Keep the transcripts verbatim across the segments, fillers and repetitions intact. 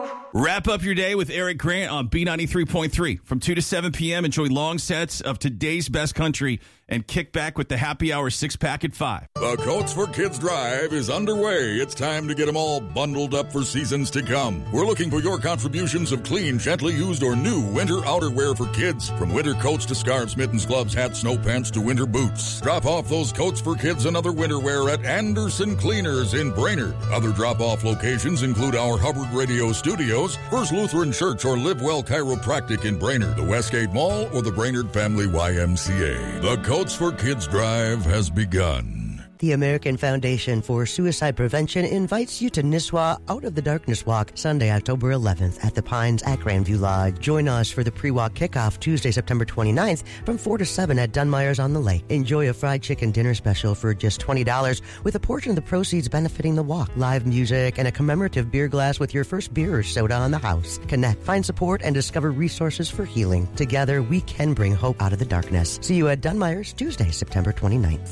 Wrap up your day with Eric Grant on B ninety-three point three. From two to seven p.m., enjoy long sets of today's best country and kick back with the happy hour six-pack at five. The Coats for Kids drive is underway. It's time to get them all bundled up for seasons to come. We're looking for your contributions of clean, gently used, or new winter outerwear for kids. From winter coats to scarves, mittens, gloves, hats, snow pants to winter boots. Drop off those Coats for Kids and other winter wear at Anderson Cleaners in Brainerd. Other drop-off locations include our Hubbard Radio Studios, First Lutheran Church, or Live Well Chiropractic in Brainerd, the Westgate Mall, or the Brainerd Family Y M C A. The Coats for Kids drive has begun. The American Foundation for Suicide Prevention invites you to Nisswa Out of the Darkness Walk Sunday, October eleventh at the Pines at Grandview Lodge. Join us for the pre-walk kickoff Tuesday, September twenty-ninth from four to seven at Dunmire's on the Lake. Enjoy a fried chicken dinner special for just twenty dollars with a portion of the proceeds benefiting the walk. Live music and a commemorative beer glass with your first beer or soda on the house. Connect, find support, and discover resources for healing. Together, we can bring hope out of the darkness. See you at Dunmire's Tuesday, September twenty-ninth.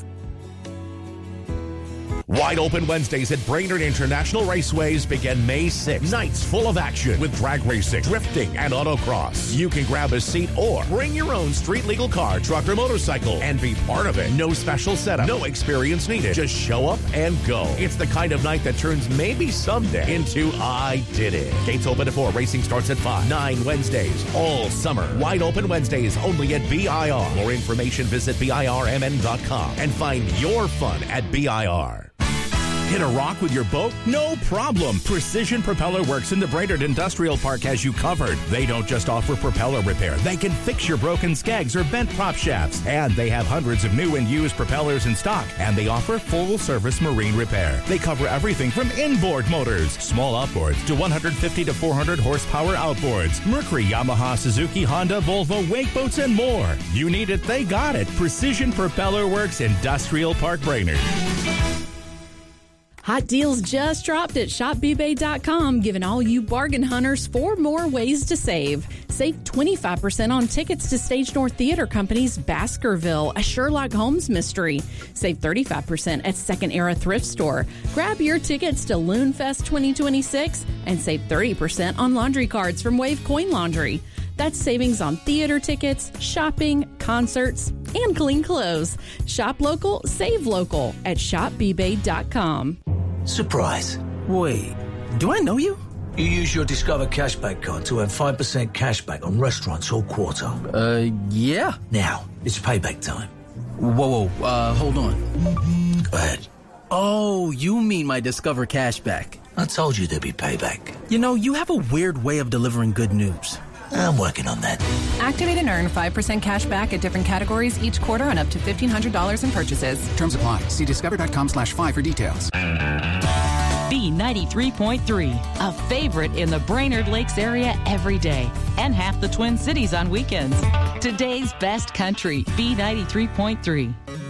Wide Open Wednesdays at Brainerd International Raceways begin May sixth. Nights full of action with drag racing, drifting, and autocross. You can grab a seat or bring your own street legal car, truck, or motorcycle and be part of it. No special setup, no experience needed. Just show up and go. It's the kind of night that turns maybe someday into I did it. Gates open at four. Racing starts at five. Nine Wednesdays all summer. Wide Open Wednesdays only at B I R. More information, visit B I R M N dot com and find your fun at B I R. Hit a rock with your boat? No problem. Precision Propeller Works in the Brainerd Industrial Park has you covered. They don't just offer propeller repair. They can fix your broken skegs or bent prop shafts. And they have hundreds of new and used propellers in stock. And they offer full-service marine repair. They cover everything from inboard motors, small outboards, to one hundred fifty to four hundred horsepower outboards. Mercury, Yamaha, Suzuki, Honda, Volvo, wake boats, and more. You need it, they got it. Precision Propeller Works, Industrial Park, Brainerd. Hot deals just dropped at shop b bay dot com, giving all you bargain hunters four more ways to save. Save twenty-five percent on tickets to Stage North Theater Company's Baskerville, a Sherlock Holmes mystery. Save thirty-five percent at Second Era Thrift Store. Grab your tickets to Loon Fest twenty twenty-six and save thirty percent on laundry cards from Wave Coin Laundry. That's savings on theater tickets, shopping, concerts, and clean clothes. Shop local, save local at shop b bay dot com. Surprise. Wait, do I know you? You use your Discover Cashback card to earn five percent cashback on restaurants all quarter. Uh, yeah. Now, it's payback time. Whoa, whoa, uh, hold on. Go ahead. Oh, you mean my Discover Cashback. I told you there'd be payback. You know, you have a weird way of delivering good news. I'm working on that. Activate and earn five percent cash back at different categories each quarter on up to fifteen hundred dollars in purchases. Terms apply. See discover dot com slash five for details. B ninety-three point three, a favorite in the Brainerd Lakes area every day and half the Twin Cities on weekends. Today's best country, B ninety-three point three.